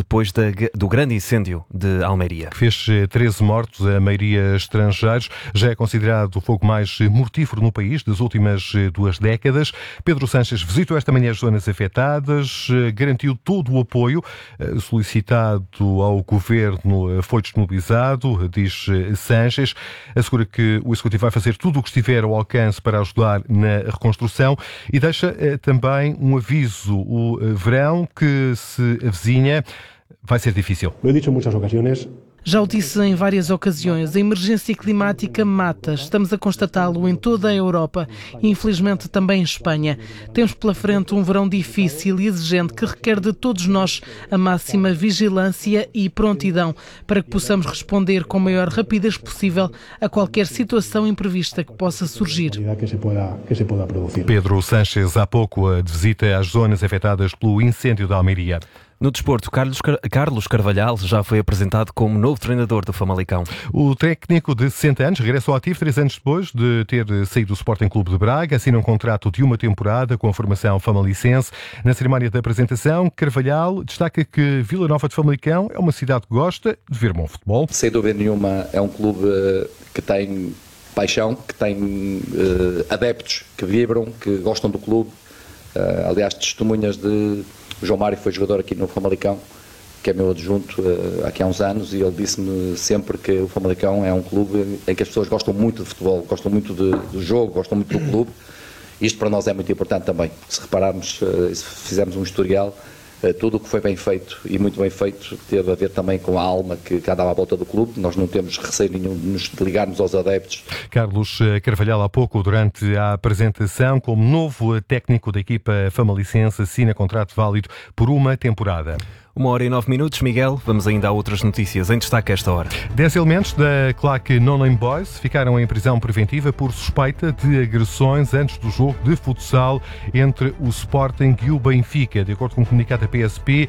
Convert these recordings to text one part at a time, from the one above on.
depois do grande incêndio de Almeiria. Fez 13 mortos, a maioria estrangeiros. Já é considerado o fogo mais mortífero no país das últimas 2 décadas. Pedro Sánchez visitou esta manhã as zonas afetadas, garantiu todo o apoio solicitado ao Governo, foi disponibilizado, diz Sánchez. Assegura que o Executivo vai fazer tudo o que estiver ao alcance para ajudar na reconstrução e deixa também um aviso: o verão que se avizinha vai ser difícil. Lo he dicho en muchas ocasiones. Já o disse em várias ocasiões, a emergência climática mata. Estamos a constatá-lo em toda a Europa e infelizmente também em Espanha. Temos pela frente um verão difícil e exigente que requer de todos nós a máxima vigilância e prontidão para que possamos responder com a maior rapidez possível a qualquer situação imprevista que possa surgir. Pedro Sánchez, há pouco, de visita às zonas afetadas pelo incêndio da Almeiria. No desporto, Carlos Carvalhal já foi apresentado como novo treinador do Famalicão. O técnico de 60 anos regressou ao ativo 3 anos depois de ter saído do Sporting Clube de Braga. Assina um contrato de 1 temporada com a formação famalicense. Na cerimónia da apresentação, Carvalhal destaca que Vila Nova de Famalicão é uma cidade que gosta de ver bom futebol. Sem dúvida nenhuma, é um clube que tem paixão, que tem adeptos que vibram, que gostam do clube. Aliás, testemunhas de... O João Mário foi jogador aqui no Famalicão, que é meu adjunto aqui há uns anos, e ele disse-me sempre que o Famalicão é um clube em que as pessoas gostam muito de futebol, gostam muito do jogo, gostam muito do clube. Isto para nós é muito importante também. Se repararmos, se fizermos um historial, tudo o que foi bem feito e muito bem feito teve a ver também com a alma que andava à volta do clube. Nós não temos receio nenhum de nos ligarmos aos adeptos. Carlos Carvalhal, há pouco, durante a apresentação, como novo técnico da equipa famalicense, assina contrato válido por 1 temporada. 1h09, Miguel. Vamos ainda a outras notícias em destaque a esta hora. 10 elementos da claque No Name Boys ficaram em prisão preventiva por suspeita de agressões antes do jogo de futsal entre o Sporting e o Benfica. De acordo com o comunicado da PSP,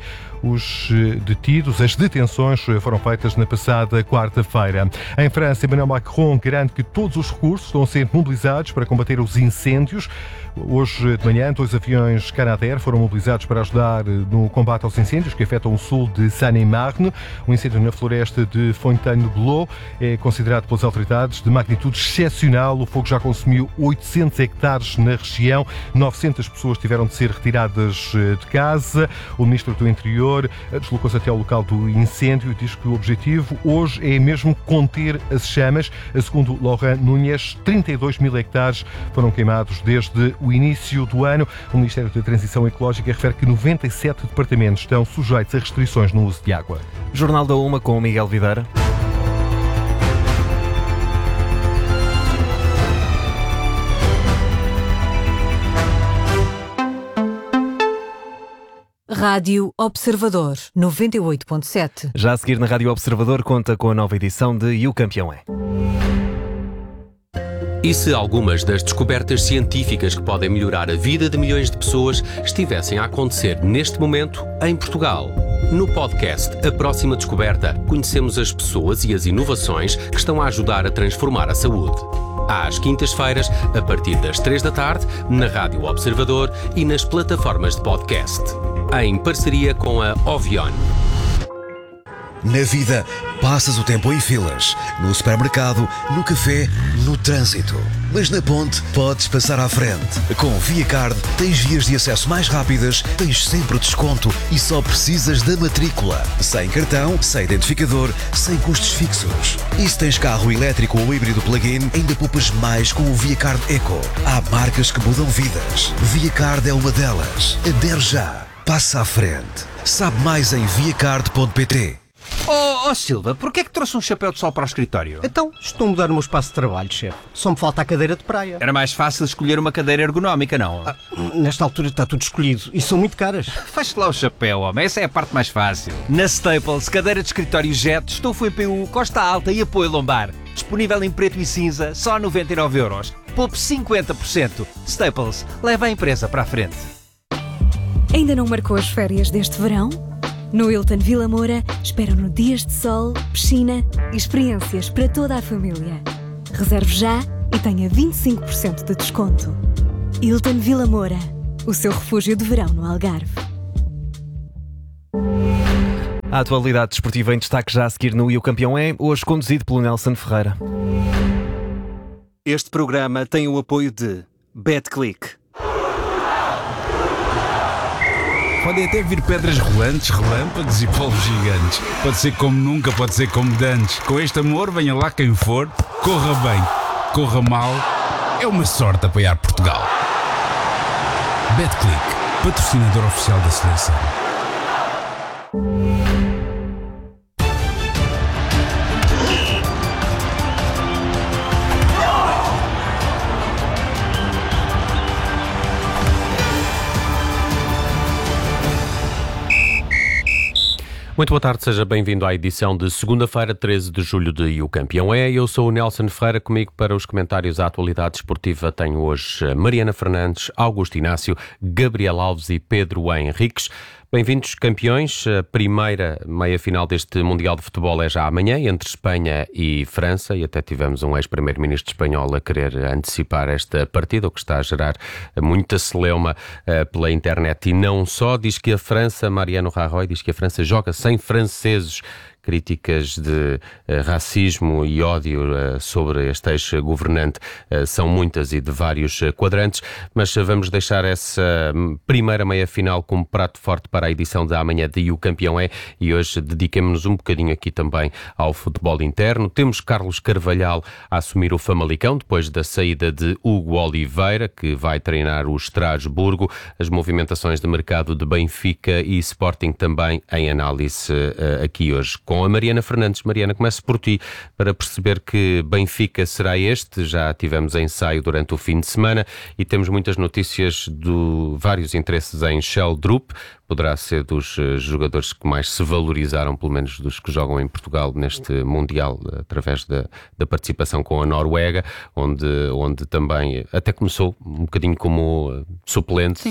as detenções foram feitas na passada quarta-feira. Em França, Emmanuel Macron garante que todos os recursos estão a ser mobilizados para combater os incêndios. Hoje de manhã, 2 aviões Canadair foram mobilizados para ajudar no combate aos incêndios que afetam o sul de Seine-et-Marne. O incêndio na floresta de Fontainebleau é considerado pelas autoridades de magnitude excepcional. O fogo já consumiu 800 hectares na região. 900 pessoas tiveram de ser retiradas de casa. O ministro do Interior deslocou-se até ao local do incêndio e diz que o objetivo hoje é mesmo conter as chamas. Segundo Laurent Núñez, 32 mil hectares foram queimados desde o início do ano. O Ministério da Transição Ecológica refere que 97 departamentos estão sujeitos a restrições no uso de água. Jornal da Uma com o Miguel Videira. Rádio Observador 98.7. Já a seguir na Rádio Observador, conta com a nova edição de E o Campeão é. E se algumas das descobertas científicas que podem melhorar a vida de milhões de pessoas estivessem a acontecer neste momento em Portugal? No podcast A Próxima Descoberta, conhecemos as pessoas e as inovações que estão a ajudar a transformar a saúde. Às quintas-feiras, a partir das 3 da tarde, na Rádio Observador e nas plataformas de podcast. Em parceria com a Ovion. Na vida, passas o tempo em filas, no supermercado, no café, no trânsito. Mas na ponte, podes passar à frente. Com ViaCard, tens vias de acesso mais rápidas, tens sempre desconto e só precisas da matrícula. Sem cartão, sem identificador, sem custos fixos. E se tens carro elétrico ou híbrido plug-in, ainda poupas mais com o ViaCard Eco. Há marcas que mudam vidas. ViaCard é uma delas. Adere já. Passa à frente. Sabe mais em viacard.pt. Oh Silva, porquê é que trouxe um chapéu de sol para o escritório? Então, estou a mudar o meu espaço de trabalho, chefe. Só me falta a cadeira de praia. Era mais fácil escolher uma cadeira ergonómica, não? Nesta altura está tudo escolhido e são muito caras. Faz-te lá o chapéu, homem. Essa é a parte mais fácil. Na Staples, cadeira de escritório Jet, estofo EPU, costa alta e apoio lombar. Disponível em preto e cinza, só 99€. Poupe 50%. Staples, leva a empresa para a frente. Ainda não marcou as férias deste verão? No Hilton Vila Moura, esperam-no dias de sol, piscina e experiências para toda a família. Reserve já e tenha 25% de desconto. Hilton Vila Moura, o seu refúgio de verão no Algarve. A atualidade desportiva em destaque já a seguir no E o Campeão é, hoje conduzido pelo Nelson Ferreira. Este programa tem o apoio de BetClick. Podem até vir pedras rolantes, relâmpagos e polvos gigantes. Pode ser como nunca, pode ser como dantes. Com este amor, venha lá quem for, corra bem, corra mal. É uma sorte apoiar Portugal. BetClick, patrocinador oficial da seleção. Muito boa tarde, seja bem-vindo à edição de segunda-feira, 13 de julho de E o Campeão é. Eu sou o Nelson Ferreira, comigo para os comentários à atualidade esportiva tenho hoje Mariana Fernandes, Augusto Inácio, Gabriel Alves e Pedro Henriques. Bem-vindos, campeões. A primeira meia-final deste Mundial de Futebol é já amanhã, entre Espanha e França, e até tivemos um ex-primeiro-ministro espanhol a querer antecipar esta partida, o que está a gerar muita celeuma pela internet. E não só, diz que a França, Mariano Rajoy, diz que a França joga sem franceses. Críticas de racismo e ódio sobre este ex-governante são muitas e de vários quadrantes, mas vamos deixar essa primeira meia-final como prato forte para a edição da amanhã de E o Campeão é, e hoje dediquemos-nos um bocadinho aqui também ao futebol interno. Temos Carlos Carvalhal a assumir o Famalicão, depois da saída de Hugo Oliveira, que vai treinar o Estrasburgo, as movimentações de mercado de Benfica e Sporting também em análise aqui hoje. Com a Mariana Fernandes. Mariana, começo por ti, para perceber que Benfica será este. Já tivemos ensaio durante o fim de semana e temos muitas notícias de vários interesses em Sheldrup. Poderá ser dos jogadores que mais se valorizaram, pelo menos dos que jogam em Portugal neste Mundial, através da participação com a Noruega, onde também até começou um bocadinho como suplente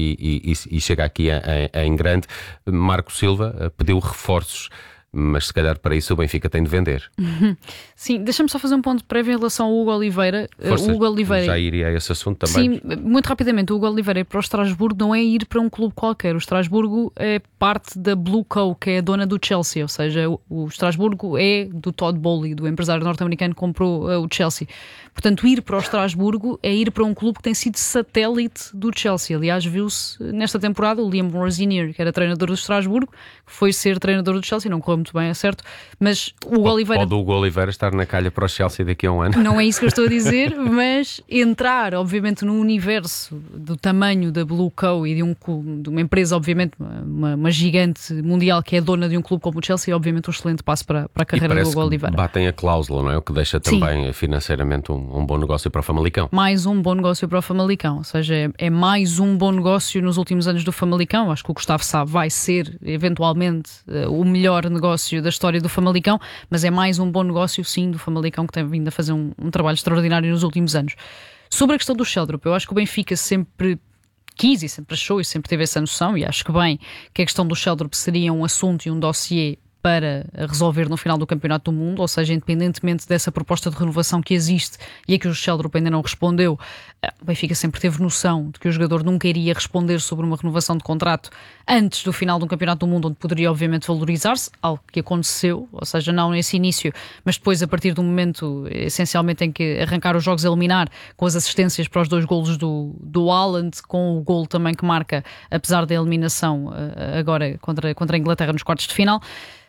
e chega aqui em grande. Marco Silva pediu reforços, mas se calhar para isso o Benfica tem de vender. Sim, deixa-me só fazer um ponto prévio em relação ao Hugo Oliveira. Força, Hugo Oliveira, já iria a esse assunto também. Sim, muito rapidamente, o Hugo Oliveira ir para o Estrasburgo não é ir para um clube qualquer. O Estrasburgo é parte da Blue Co, que é a dona do Chelsea, ou seja, o Estrasburgo é do Todd Bowley, do empresário norte-americano que comprou o Chelsea. Portanto, ir para o Estrasburgo é ir para um clube que tem sido satélite do Chelsea. Aliás, viu-se nesta temporada o Liam Rosenior, que era treinador do Estrasburgo, que foi ser treinador do Chelsea, não correu muito bem, é certo, mas o Oliveira... Pode o Hugo Oliveira estar na calha para o Chelsea daqui a um ano. Não é isso que eu estou a dizer, mas entrar, obviamente, no universo do tamanho da Blue Co e de uma empresa, obviamente, uma gigante mundial que é dona de um clube como o Chelsea, é obviamente um excelente passo para a carreira do Hugo Oliveira. Batem a cláusula, não é? O que deixa também financeiramente um bom negócio para o Famalicão. Mais um bom negócio para o Famalicão, ou seja, é mais um bom negócio nos últimos anos do Famalicão. Acho que o Gustavo Sá vai ser, eventualmente, o melhor negócio da história do Famalicão, mas é mais um bom negócio, sim, do Famalicão, que tem vindo a fazer um trabalho extraordinário nos últimos anos. Sobre a questão do Sheldrup, eu acho que o Benfica sempre quis e sempre achou e sempre teve essa noção, e acho que bem, que a questão do Sheldrup seria um assunto e um dossiê para resolver no final do Campeonato do Mundo, ou seja, independentemente dessa proposta de renovação que existe e a que o Sheldrup ainda não respondeu, o Benfica sempre teve noção de que o jogador nunca iria responder sobre uma renovação de contrato antes do final de um Campeonato do Mundo, onde poderia obviamente valorizar-se, algo que aconteceu, ou seja, não nesse início, mas depois a partir do momento essencialmente em que arrancar os jogos a eliminar, com as assistências para os 2 golos do Haaland, com o golo também que marca, apesar da eliminação agora contra a Inglaterra nos quartos de final.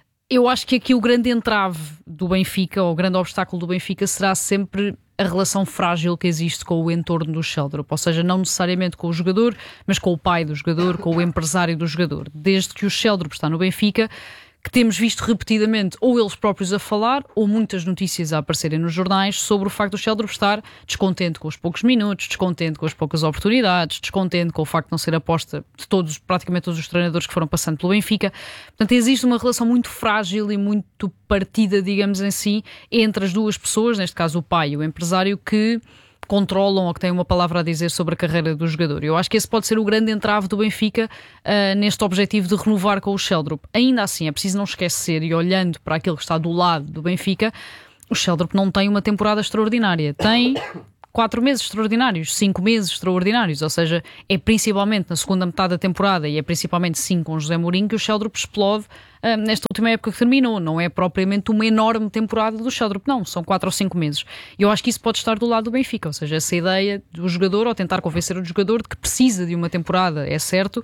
Eu acho que aqui o grande entrave do Benfica, ou o grande obstáculo do Benfica, será sempre a relação frágil que existe com o entorno do Sheldrup, ou seja, não necessariamente com o jogador, mas com o pai do jogador, com o empresário do jogador. Desde que o Sheldrup está no Benfica, que temos visto repetidamente ou eles próprios a falar ou muitas notícias a aparecerem nos jornais sobre o facto do Sheldrup estar descontente com os poucos minutos, descontente com as poucas oportunidades, descontente com o facto de não ser aposta de praticamente todos os treinadores que foram passando pelo Benfica. Portanto, existe uma relação muito frágil e muito partida, digamos assim, entre as duas pessoas, neste caso o pai e o empresário, que controlam ou que têm uma palavra a dizer sobre a carreira do jogador. Eu acho que esse pode ser o grande entrave do Benfica neste objetivo de renovar com o Sheldrup. Ainda assim, é preciso não esquecer, e olhando para aquilo que está do lado do Benfica, o Sheldrup não tem uma temporada extraordinária. Tem 4 meses extraordinários, 5 meses extraordinários, ou seja, é principalmente na segunda metade da temporada e é principalmente sim com José Mourinho que o Sheldrup explode nesta última época que terminou. Não é propriamente uma enorme temporada do Sheldrup, não, são 4 ou 5 meses. E eu acho que isso pode estar do lado do Benfica, ou seja, essa ideia do jogador, ou tentar convencer o jogador de que precisa de uma temporada, é certo,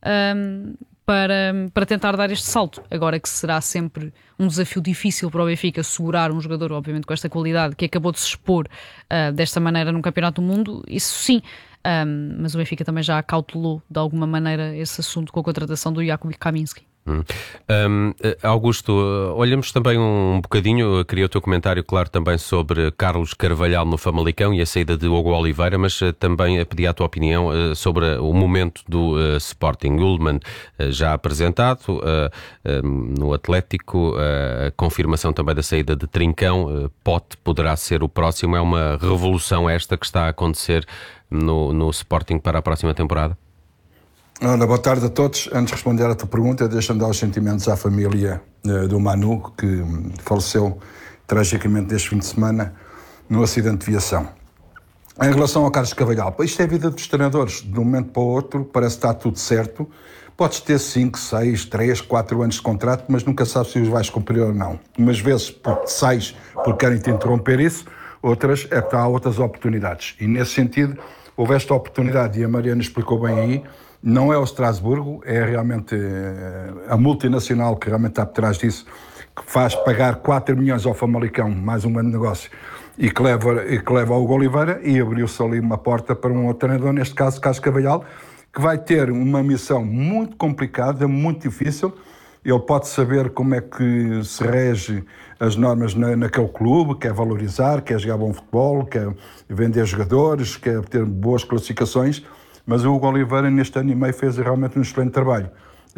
para tentar dar este salto. Agora que será sempre um desafio difícil para o Benfica segurar um jogador, obviamente com esta qualidade, que acabou de se expor desta maneira num campeonato do mundo, isso sim. Mas o Benfica também já acautelou de alguma maneira esse assunto com a contratação do Jakub Kaminski. Augusto, olhamos também um bocadinho, queria o teu comentário, claro, também sobre Carlos Carvalhal no Famalicão e a saída de Hugo Oliveira, mas também pedi a tua opinião sobre o momento do Sporting. Ullmann já apresentado no Atlético, a confirmação também da saída de Trincão, Pote poderá ser o próximo, é uma revolução esta que está a acontecer no Sporting para a próxima temporada? Olá, boa tarde a todos. Antes de responder à tua pergunta, deixa-me dar os sentimentos à família do Manu, que faleceu tragicamente este fim de semana no acidente de viação. Em relação ao Carlos Carvalhal, isto é a vida dos treinadores. De um momento para o outro parece que está tudo certo. Podes ter 5, 6, 3, 4 anos de contrato, mas nunca sabes se os vais cumprir ou não. Umas vezes porque sais porque querem te interromper isso, outras é porque há outras oportunidades. E nesse sentido, houve esta oportunidade, e a Mariana explicou bem aí. Não é o Estrasburgo, é realmente a multinacional que realmente está por trás disso, que faz pagar 4 milhões ao Famalicão, mais um grande negócio, e que leva ao Hugo Oliveira, e abriu-se ali uma porta para um outro treinador, neste caso Carlos Carvalhal, que vai ter uma missão muito complicada, muito difícil. Ele pode saber como é que se rege as normas naquele clube, quer valorizar, quer jogar bom futebol, quer vender jogadores, quer ter boas classificações. Mas o Hugo Oliveira, neste ano e meio, fez realmente um excelente trabalho.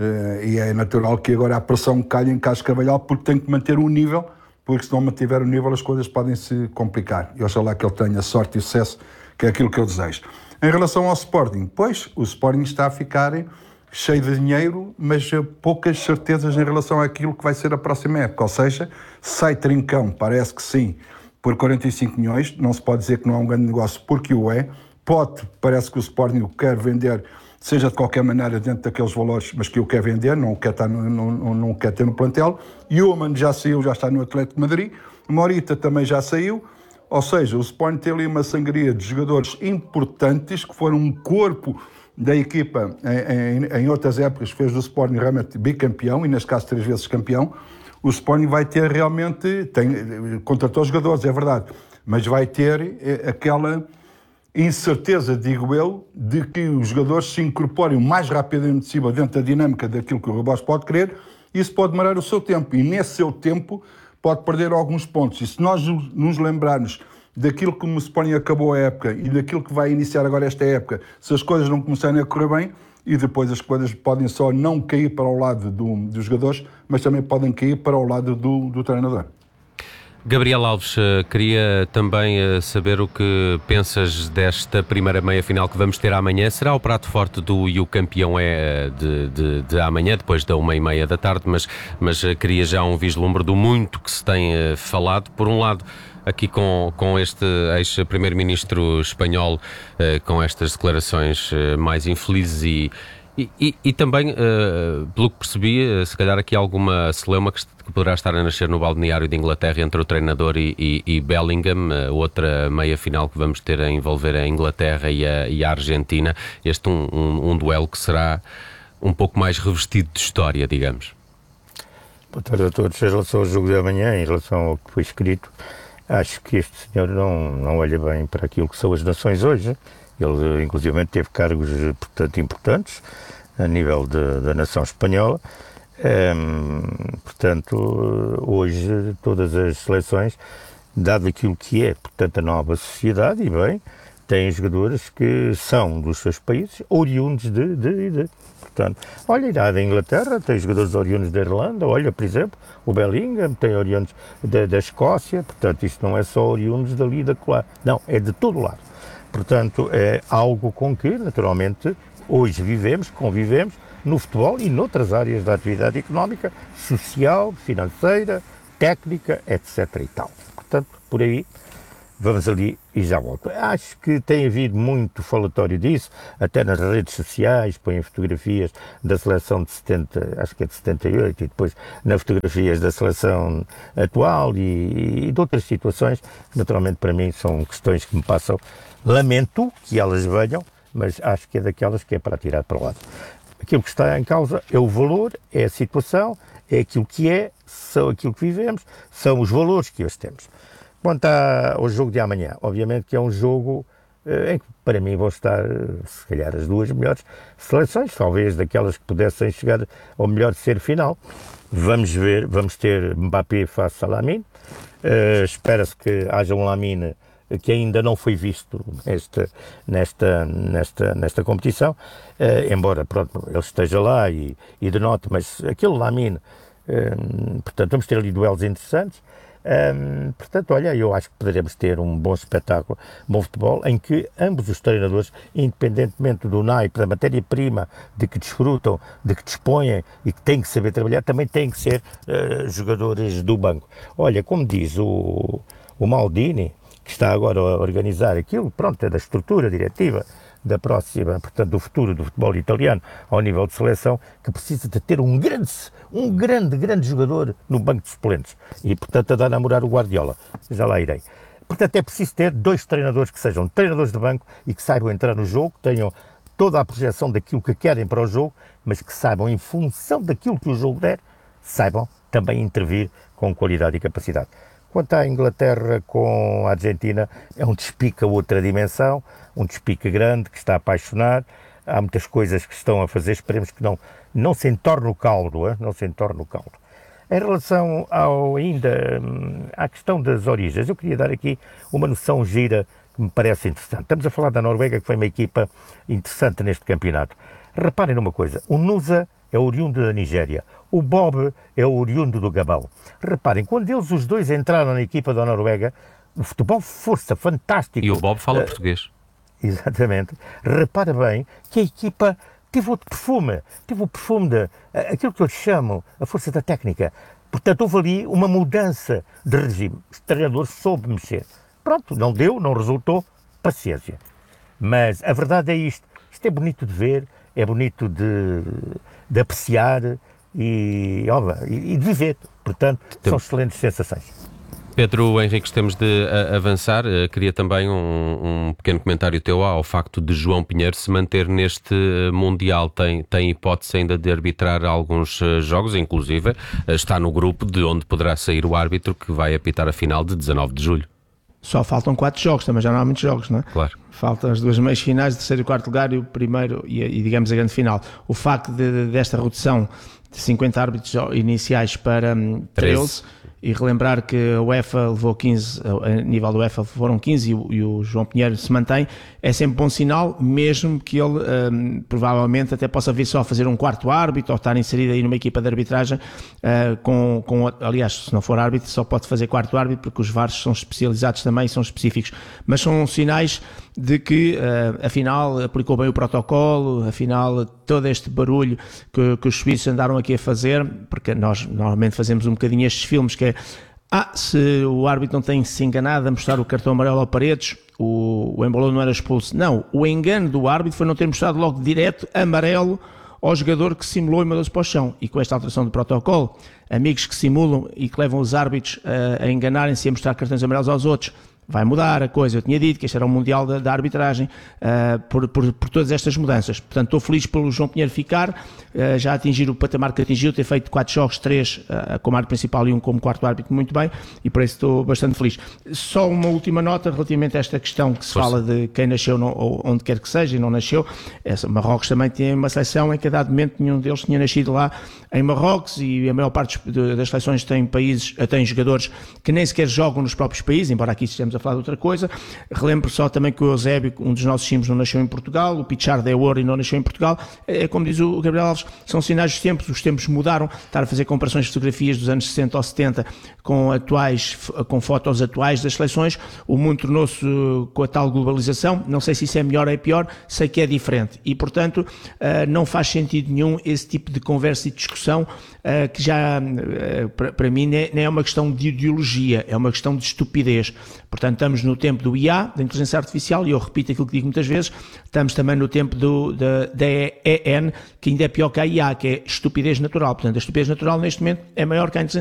E é natural que agora a pressão caia em Carlos Carvalhal, porque tem que manter o nível, porque se não mantiver o nível as coisas podem se complicar. E oxalá que ele tenha sorte e sucesso, que é aquilo que eu desejo. Em relação ao Sporting, pois, o Sporting está a ficar cheio de dinheiro, mas poucas certezas em relação àquilo que vai ser a próxima época. Ou seja, sai Trincão, parece que sim, por 45 milhões, não se pode dizer que não é um grande negócio, porque o é. Pote, parece que o Sporting o quer vender, seja de qualquer maneira dentro daqueles valores, mas que o quer vender, não o quer, não quer ter no plantel. Ullmann já saiu, já está no Atlético de Madrid. Morita também já saiu. Ou seja, o Sporting tem ali uma sangria de jogadores importantes que foram um corpo da equipa em outras épocas, fez do Sporting realmente bicampeão, e neste caso 3 vezes campeão. O Sporting vai ter realmente, contratou jogadores, é verdade, mas vai ter aquela incerteza, digo eu, de que os jogadores se incorporem o mais rapidamente possível dentro da dinâmica daquilo que o Ribas pode querer. Isso pode demorar o seu tempo, e nesse seu tempo pode perder alguns pontos. E se nós nos lembrarmos daquilo que o Sporting acabou a época e daquilo que vai iniciar agora esta época, se as coisas não começarem a correr bem, e depois as coisas podem só não cair para o lado dos jogadores, mas também podem cair para o lado do treinador. Gabriel Alves, queria também saber o que pensas desta primeira meia-final que vamos ter amanhã. Será o prato forte do E o campeão é de amanhã, depois da 1h30 da tarde, mas queria já um vislumbre do muito que se tem falado. Por um lado, aqui com este ex-primeiro-ministro espanhol, com estas declarações mais infelizes e também, pelo que percebi, se calhar aqui alguma celeuma que poderá estar a nascer no balneário de Inglaterra entre o treinador e Bellingham, outra meia-final que vamos ter a envolver a Inglaterra e a Argentina. Este um duelo que será um pouco mais revestido de história, digamos. Boa tarde a todos. Em relação ao jogo de amanhã, em relação ao que foi escrito, acho que este senhor não olha bem para aquilo que são as nações hoje. Ele, inclusive, teve cargos, portanto, importantes a nível da nação espanhola. Portanto, hoje, todas as seleções, dado aquilo que é, portanto, a nova sociedade, e bem, têm jogadores que são dos seus países, oriundos de. Portanto, olha, irá da Inglaterra, tem jogadores oriundos da Irlanda, olha, por exemplo, o Bellingham tem oriundos da Escócia, portanto, isto não é só oriundos dali e da colar, não, é de todo lado. Portanto, é algo com que, naturalmente, hoje convivemos no futebol e noutras áreas da atividade económica, social, financeira, técnica, etc. e tal. Portanto, por aí, vamos ali e já volto. Acho que tem havido muito falatório disso, até nas redes sociais, põem fotografias da seleção de 70, acho que é de 78, e depois nas fotografias da seleção atual e de outras situações, naturalmente para mim são questões que me passam. Lamento que elas venham, mas acho que é daquelas que é para tirar para o lado. Aquilo que está em causa é o valor, é a situação, é aquilo que é, são aquilo que vivemos, são os valores que hoje temos. Quanto ao jogo de amanhã, obviamente que é um jogo em que para mim vão estar, se calhar, as duas melhores seleções, talvez daquelas que pudessem chegar ao melhor terceiro final. Vamos ver, vamos ter Mbappé face a Lamine, espera-se que haja um Lamine que ainda não foi visto nesta competição, embora pronto, ele esteja lá e denote, mas aquele Lamine, portanto vamos ter ali duelos interessantes. Portanto, olha, eu acho que poderemos ter um bom espetáculo, bom futebol, em que ambos os treinadores, independentemente do naipe, da matéria-prima de que desfrutam, de que dispõem e que têm que saber trabalhar, também têm que ser jogadores do banco. Olha, como diz o Maldini, que está agora a organizar aquilo, pronto, é da estrutura diretiva da próxima, portanto, do futuro do futebol italiano ao nível de seleção, que precisa de ter um grande jogador no banco de suplentes e, portanto, a dar a namorar o Guardiola. Já lá irei. Portanto, é preciso ter dois treinadores que sejam treinadores de banco e que saibam entrar no jogo, que tenham toda a projeção daquilo que querem para o jogo, mas que saibam, em função daquilo que o jogo der, saibam também intervir com qualidade e capacidade. Quanto à Inglaterra com a Argentina, é um despique a outra dimensão, um despique grande, que está a apaixonar. Há muitas coisas que estão a fazer, esperemos que não se entorne o caldo, não se entorne o caldo. Em relação ainda à questão das origens, eu queria dar aqui uma noção gira que me parece interessante. Estamos a falar da Noruega, que foi uma equipa interessante neste campeonato. Reparem numa coisa, o Nusa é oriundo da Nigéria, o Bob é oriundo do Gabão. Reparem, quando eles os dois entraram na equipa da Noruega, o futebol força, fantástico. E o Bob fala português. Exatamente. Repara bem que a equipa teve outro perfume, teve o perfume aquilo que eles chamam a força da técnica. Portanto, houve ali uma mudança de regime. O treinador soube mexer. Pronto, não deu, não resultou, paciência. Mas a verdade é isto. Isto é bonito de ver, é bonito de apreciar e de viver. Portanto, são excelentes sensações. Pedro Henriques, temos de avançar. Queria também um pequeno comentário teu ao facto de João Pinheiro se manter neste Mundial. Tem hipótese ainda de arbitrar alguns jogos, inclusive está no grupo de onde poderá sair o árbitro que vai apitar a final de 19 de julho. Só faltam 4 jogos, também já não há muitos jogos, não é? Claro. Faltam as duas meias finais, o terceiro e o quarto lugar e o primeiro e digamos a grande final. O facto desta redução de 50 árbitros iniciais para 13 e relembrar que a UEFA levou 15, a nível da UEFA foram 15 e o João Pinheiro se mantém, é sempre bom sinal, mesmo que ele provavelmente até possa vir só a fazer um quarto árbitro ou estar inserido aí numa equipa de arbitragem aliás, se não for árbitro só pode fazer quarto árbitro porque os VARs são especializados também, são específicos, mas são sinais de que afinal aplicou bem o protocolo, afinal todo este barulho que os suíços andaram aqui a fazer, porque nós normalmente fazemos um bocadinho estes filmes que é se o árbitro não tem se enganado a mostrar o cartão amarelo ao Paredes, o Embolo não era expulso. Não, o engano do árbitro foi não ter mostrado logo direto amarelo ao jogador que simulou e mandou-se para o chão. E com esta alteração do protocolo, amigos que simulam e que levam os árbitros a enganarem-se e a mostrar cartões amarelos aos outros, vai mudar a coisa. Eu tinha dito que este era o Mundial da arbitragem por todas estas mudanças. Portanto, estou feliz pelo João Pinheiro ficar, já atingir o patamar que atingiu, ter feito 4 jogos, 3 como árbitro principal e 1 como quarto árbitro, muito bem, e por isso estou bastante feliz. Só uma última nota relativamente a esta questão que se fala de quem nasceu ou onde quer que seja e não nasceu. Marrocos também tinha uma seleção em que a dado momento nenhum deles tinha nascido lá em Marrocos e a maior parte das seleções tem jogadores que nem sequer jogam nos próprios países, embora aqui estejamos a falar de outra coisa. Relembro só também que o Eusébio, um dos nossos times, não nasceu em Portugal, o Pichard é ouro e não nasceu em Portugal. É como diz o Gabriel Alves, são sinais dos tempos, os tempos mudaram. Estar a fazer comparações de fotografias dos anos 60 ou 70 com fotos atuais das seleções, o mundo tornou-se com a tal globalização, não sei se isso é melhor ou é pior, sei que é diferente e portanto não faz sentido nenhum esse tipo de conversa e discussão que já, para mim, nem é uma questão de ideologia, é uma questão de estupidez. Portanto, estamos no tempo do IA, da inteligência artificial, e eu repito aquilo que digo muitas vezes, estamos também no tempo da EN, que ainda é pior que a IA, que é estupidez natural. Portanto, a estupidez natural, neste momento, é maior que a inteligência